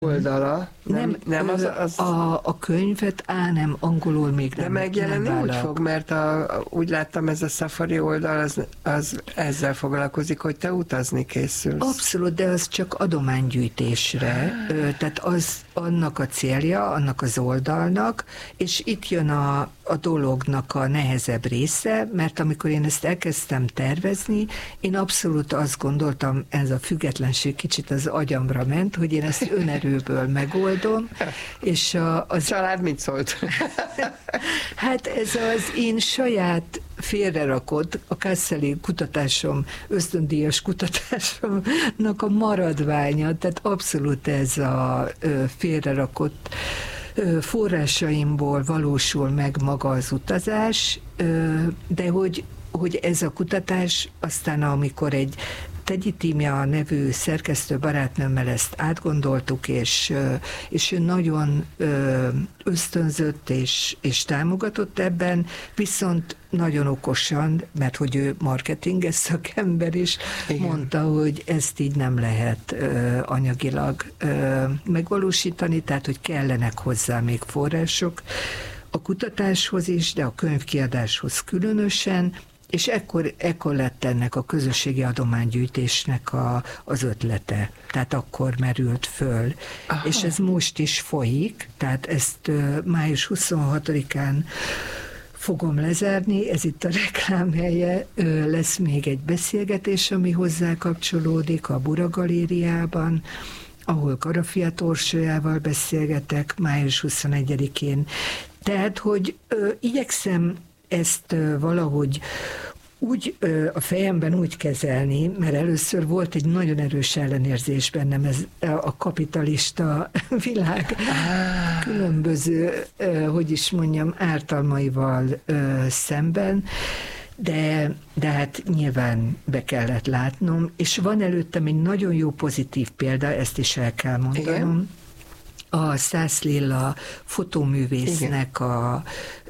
oldala. Nem az... A könyvet nem, angolul még nem. De megjelenni úgy fog, mert úgy láttam, ez a Safari oldal, az ezzel foglalkozik, hogy te utazni készülsz. Abszolút, de az csak adománygyűjtésre. Tehát az annak a célja, annak az oldalnak, és itt jön a dolognak a nehezebb része, mert amikor én ezt elkezdtem tervezni, én abszolút azt gondoltam, ez a függetlenség kicsit az agyamra ment, hogy én ezt önerőből megoldom, és a család mit szólt? Hát ez az én saját félrerakott, a Kasseli kutatásom, ösztöndíjas kutatásomnak a maradványa, tehát abszolút ez a félrerakott forrásaimból valósul meg maga az utazás, de hogy ez a kutatás aztán, amikor egy Tegyi Tímea nevű szerkesztő barátnőmmel ezt átgondoltuk, és ő nagyon ösztönzött és támogatott ebben, viszont nagyon okosan, mert hogy ő marketinges szakember is, igen, mondta, hogy ezt így nem lehet anyagilag megvalósítani, tehát hogy kellenek hozzá még források a kutatáshoz is, de a könyvkiadáshoz különösen, és ekkor lett ennek a közösségi adománygyűjtésnek az ötlete. Tehát akkor merült föl. Aha. És ez most is folyik, tehát ezt május 26-án fogom lezárni, ez itt a reklámhelye, lesz még egy beszélgetés, ami hozzá kapcsolódik a Bura Galériában, ahol Karafia Torsójával beszélgetek május 21-én. Tehát, hogy igyekszem ezt valahogy úgy a fejemben úgy kezelni, mert először volt egy nagyon erős ellenérzés bennem, ez a kapitalista világ különböző, hogy is mondjam, ártalmaival szemben, de hát nyilván be kellett látnom, és van előttem egy nagyon jó pozitív példa, ezt is el kell mondanom. Igen. A Szász Lilla fotóművésznek a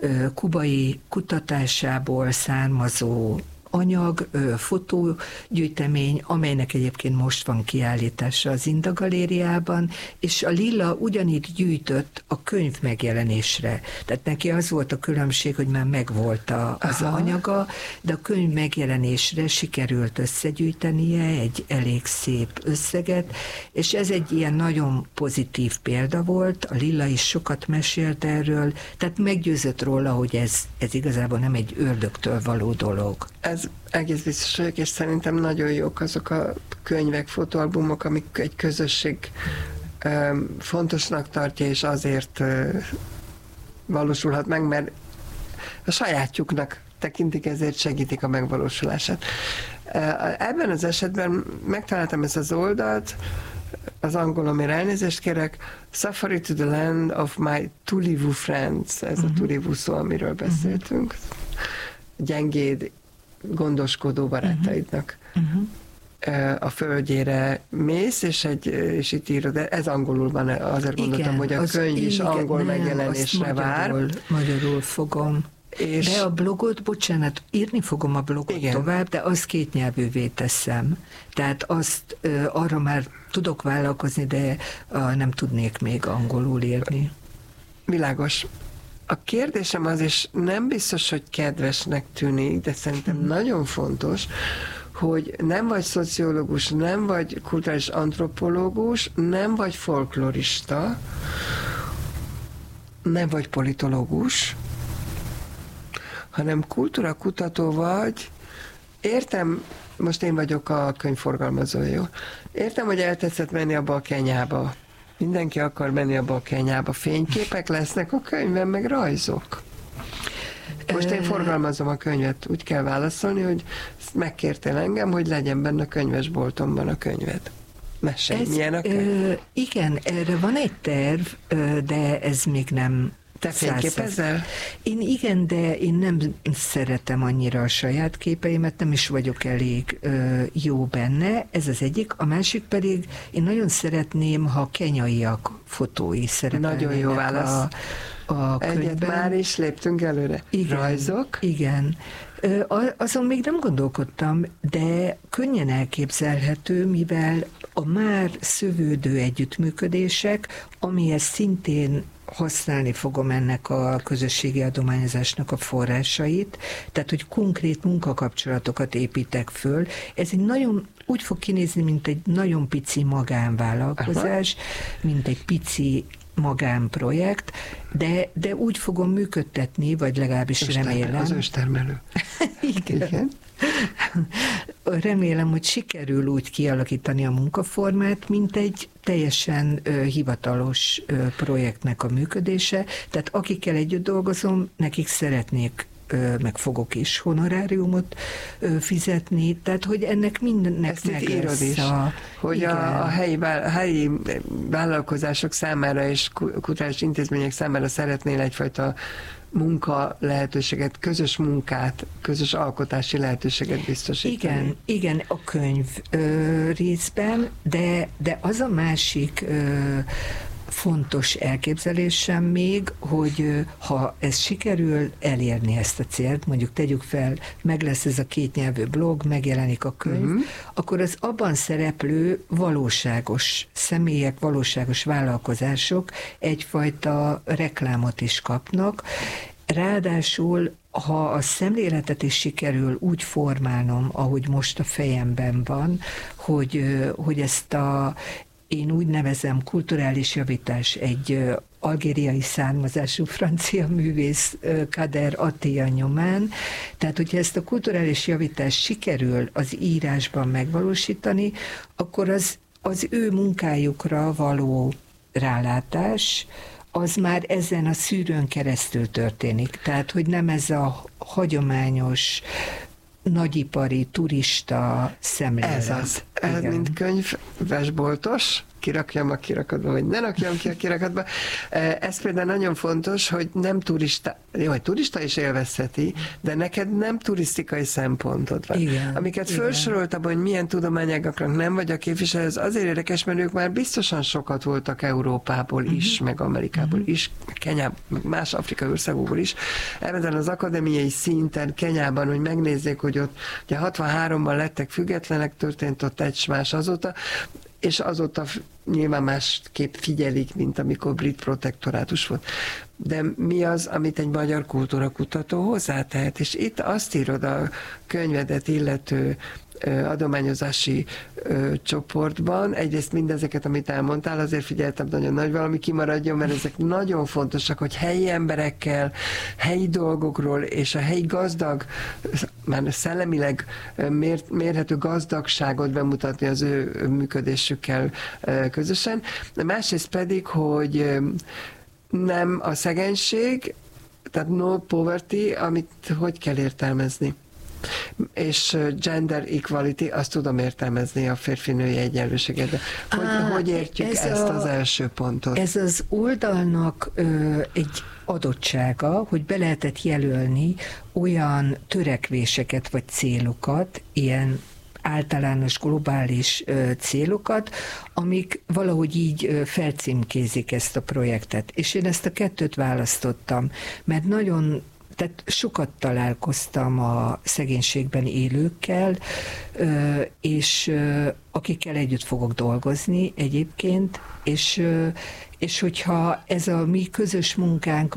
kubai kutatásából származó anyag, fotógyűjtemény, amelynek egyébként most van kiállítása az Inda Galériában, és a Lilla ugyanígy gyűjtött a könyv megjelenésre. Tehát neki az volt a különbség, hogy már megvolt az anyaga, de a könyv megjelenésre sikerült összegyűjtenie egy elég szép összeget, és ez egy ilyen nagyon pozitív példa volt, a Lilla is sokat mesélt erről, tehát meggyőzött róla, hogy ez igazából nem egy ördögtől való dolog. Ez egész biztos vagyok, és szerintem nagyon jók azok a könyvek, fotóalbumok, amik egy közösség fontosnak tartja, és azért valósulhat meg, mert a sajátjuknak tekintik, ezért segítik a megvalósulását. Ebben az esetben megtaláltam ezt az oldalt, az angolomért elnézést kérek, Safari to the Land of My Tulivu Friends, ez a Tulivu szó, amiről beszéltünk. Gyengéd, gondoskodó barátaidnak a földjére mész, és itt írod, de ez angolul van, azért gondoltam, hogy a könyv is angol megjelenésre vár. Magyarul fogom. De a blogot, bocsánat, írni fogom a blogot tovább, de azt kétnyelvűvé teszem. Tehát azt arra már tudok vállalkozni, de nem tudnék még angolul írni. Világos. A kérdésem az, és nem biztos, hogy kedvesnek tűnik, de szerintem nagyon fontos, hogy nem vagy szociológus, nem vagy kulturális antropológus, nem vagy folklorista, nem vagy politológus, hanem kultúrakutató vagy. Értem, most én vagyok a könyvforgalmazója, jó? Értem, hogy eltetszett menni abba a Kenyába. Mindenki akar menni abba a Kenyába. Fényképek lesznek a könyvben, meg rajzok. Most én forgalmazom a könyvet. Úgy kell válaszolni, hogy megkértél engem, hogy legyen benne a könyvesboltomban a könyved. Mesélj, milyen a könyv? Igen, erre van egy terv, de ez még nem... Te fényképezel? Igen, de én nem szeretem annyira a saját képeimet, nem is vagyok elég jó benne, ez az egyik. A másik pedig, én nagyon szeretném, ha kenyaiak fotói szerepelnének nagyon jó válasz. a könyvben. Egyet már is léptünk előre. Igen, rajzok. Igen. Azon még nem gondolkodtam, de könnyen elképzelhető, mivel a már szövődő együttműködések, amihez szintén használni fogom ennek a közösségi adományozásnak a forrásait, tehát hogy konkrét munkakapcsolatokat építek föl. Ez egy nagyon, úgy fog kinézni, mint egy nagyon pici magánvállalkozás, mint egy pici magánprojekt, de úgy fogom működtetni, vagy legalábbis remélem. Az őstermelő. Igen. Remélem, hogy sikerül úgy kialakítani a munkaformát, mint egy teljesen hivatalos projektnek a működése. Tehát akikkel együtt dolgozom, nekik szeretnék meg fogok is honoráriumot fizetni, tehát hogy ennek mindennek ezt meg írod lesz is, hogy a helyi vállalkozások számára és kulturális intézmények számára szeretnél egyfajta munka lehetőséget, közös munkát, közös alkotási lehetőséget biztosítani. Igen, a könyv részben, de az a másik fontos elképzelésem még, hogy ha ez sikerül elérni ezt a célt, mondjuk tegyük fel, meg lesz ez a kétnyelvű blog, megjelenik a könyv, akkor az abban szereplő valóságos személyek, valóságos vállalkozások egyfajta reklámot is kapnak. Ráadásul, ha a szemléletet is sikerül úgy formálnom, ahogy most a fejemben van, hogy ezt én úgy nevezem kulturális javítás, egy algériai származású francia művész Kader Attia nyomán. Tehát, hogyha ezt a kulturális javítást sikerül az írásban megvalósítani, akkor az ő munkájukra való rálátás, az már ezen a szűrőn keresztül történik. Tehát, hogy nem ez a hagyományos nagyipari, turista szemlélet. Ez az. Ez mint könyvesboltos, kirakjam a kirakatba, vagy ne rakjam ki a kirakatba. Ez például nagyon fontos, hogy nem turista, jó, hogy turista is élvezheti, de neked nem turisztikai szempontod van. Igen, amiket igen. felsoroltam, hogy milyen tudományágaknak nem vagy a képviselő, ez azért érdekes, mert ők már biztosan sokat voltak Európából is, meg Amerikából is, Kenyából, meg más afrikai országokból is. Ebben az akadémiai szinten Kenyában, hogy megnézzék, hogy ott ugye 63-ban lettek függetlenek, történt ott egy-más azóta, és azóta nyilván másképp figyelik, mint amikor brit protektorátus volt. De mi az, amit egy magyar kultúrakutató hozzátehet? És itt azt írod a könyvedet illető adományozási csoportban. Egyrészt mindezeket, amit elmondtál, azért figyeltem nagyon nagy valami kimaradjon, mert ezek nagyon fontosak, hogy helyi emberekkel, helyi dolgokról és a helyi gazdag, már szellemileg mérhető gazdagságot bemutatni az ő működésükkel közösen. Másrészt pedig, hogy nem a szegénység, tehát no poverty, amit hogy kell értelmezni. És gender equality, azt tudom értelmezni, a férfi-női egyenlőséget. De hogy értjük ezt az első pontot? Ez az oldalnak egy adottsága, hogy be lehetett jelölni olyan törekvéseket vagy célokat, ilyen általános globális célokat, amik valahogy így felcímkézik ezt a projektet. És én ezt a kettőt választottam, mert tehát sokat találkoztam a szegénységben élőkkel, és akikkel együtt fogok dolgozni egyébként, és hogyha ez a mi közös munkánk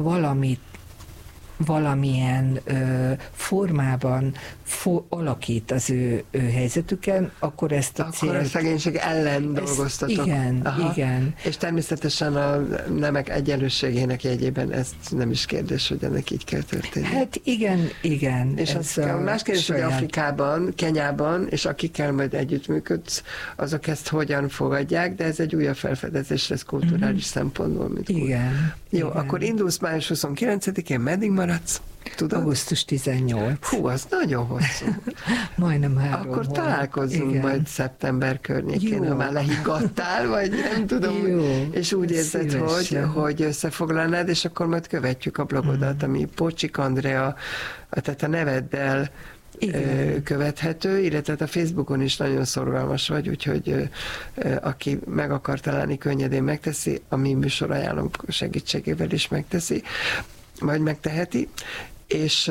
valamilyen formában alakít az ő helyzetüken, akkor ezt a célt... Akkor a szegénység ellen dolgoztatok. Igen. És természetesen a nemek egyenlőségének jegyében ez nem is kérdés, hogy ennek így kell történni. Hát igen. És más kérdés, hogy Afrikában, Kenyában, és akikkel majd együttműködsz, azok ezt hogyan fogadják, de ez egy újabb felfedezés lesz kulturális szempontból. Mint igen. Jó, akkor indulsz május 29-én, meddig maradsz? Tudod? Augusztus 18. Hú, az nagyon hosszú. Majdnem 3 Akkor találkozzunk majd szeptember környékén, ha már lehiggadtál, vagy nem tudom. Jó. És úgy érzed, hogy összefoglalnád, és akkor majd követjük a blogodat, ami Pocsik Andrea, tehát a neveddel követhető, illetve a Facebookon is nagyon szorgalmas vagy, úgyhogy aki meg akar találni, könnyedén megteszi, a mi műsorajánlónk segítségével is megteszi, vagy megteheti, és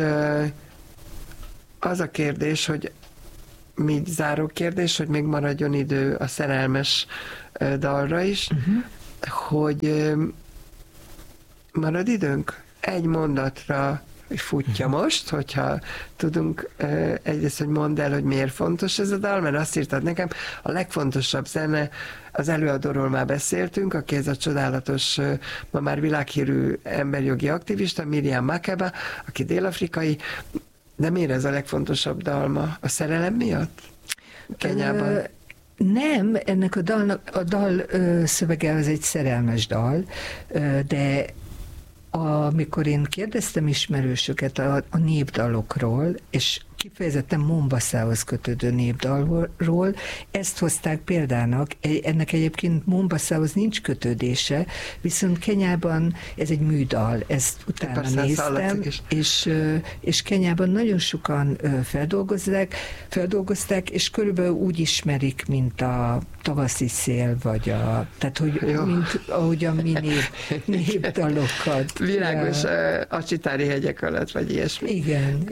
az a kérdés, hogy záró kérdés, hogy még maradjon idő a szerelmes dalra is, hogy marad időnk? Egy mondatra futja most, hogyha tudunk egyrészt, hogy mondd el, hogy miért fontos ez a dal, mert azt írtad nekem, a legfontosabb zene, az előadóról már beszéltünk, aki ez a csodálatos, ma már világhírű emberjogi aktivista, Miriam Makeba, aki dél-afrikai, de miért ez a legfontosabb dalma? A szerelem miatt? Kenyában? Nem, ennek a dal szövege az egy szerelmes dal, de amikor én kérdeztem ismerősöket a népdalokról, és kifejezetten Mombaszához kötődő népdalról, ezt hozták példának. Ennek egyébként Mombaszához nincs kötődése, viszont Kenyában ez egy műdal, ezt utána néztem, és Kenyában nagyon sokan feldolgozták, és körülbelül úgy ismerik, mint a tavaszi szél, vagy tehát, hogy mint ahogy a mi népdalokat. Világos, a Csitári hegyek alatt, vagy ilyesmi. Igen.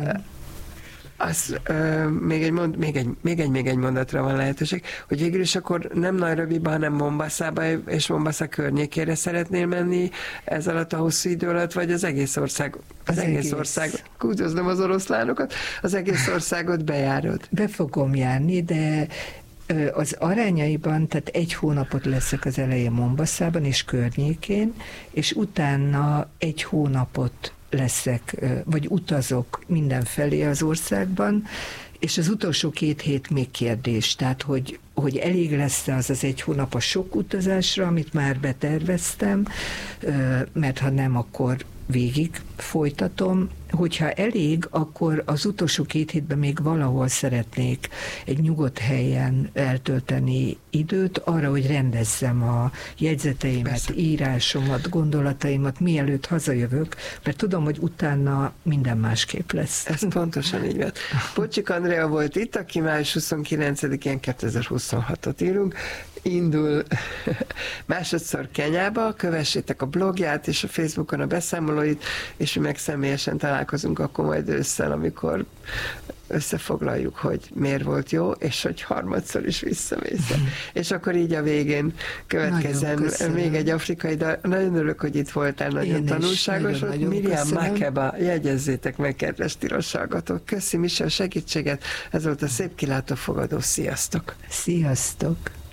Még egy mondatra van lehetőség, hogy végül is akkor nem Nairobiba, hanem Mombasszába és Mombassa környékére szeretnél menni ez alatt a hosszú idő alatt, vagy az egész ország, az egész ország, kúgyoznom az oroszlánokat, az egész országot bejárod? Be fogom járni, de az arányaiban, tehát 1 hónapot leszek az elején Mombasszában és környékén, és utána 1 hónapot leszek, vagy utazok mindenfelé az országban, és az utolsó 2 hét még kérdés, tehát hogy elég lesz-e az 1 hónap a sok utazásra, amit már beterveztem, mert ha nem, akkor végig folytatom. Hogyha elég, akkor az utolsó 2 hétben még valahol szeretnék egy nyugodt helyen eltölteni időt arra, hogy rendezzem a jegyzeteimet, persze, írásomat, gondolataimat, mielőtt hazajövök, mert tudom, hogy utána minden másképp lesz. Ez pontosan így volt. Pocsik Andrea volt itt, aki május 29-én 2026-ot írunk, indul másodszor Kenyába, kövessétek a blogját és a Facebookon a beszámolóit, és mi meg személyesen találkozunk akkor majd ősszel, amikor összefoglaljuk, hogy miért volt jó, és hogy harmadszor is visszamész. És akkor így a végén következzen még egy afrikai, de nagyon örülök, hogy itt voltál, nagyon tanulságos volt. Miriam Makeba, jegyezzétek meg, kedves tilos hallgatók. Köszi, Michel, segítséget. Ez volt a Szép Kilátó Fogadó. Sziasztok! Sziasztok!